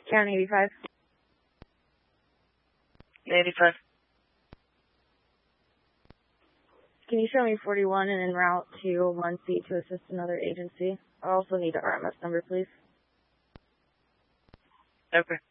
County 85. 85. Can you show me 41 and en route to 1 seat to assist another agency? I also need the RMS number, please. Okay.